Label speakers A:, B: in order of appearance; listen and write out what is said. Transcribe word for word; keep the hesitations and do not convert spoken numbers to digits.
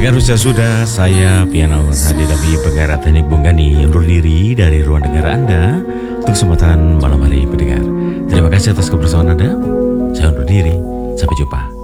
A: Pendengar usia sudah, saya Piano Hadidabi Pengarah Teknik Bung Gani undur diri dari ruang dengar Anda untuk kesempatan malam hari pendengar. Terima kasih atas kebersamaan Anda. Saya undur diri. Sampai jumpa.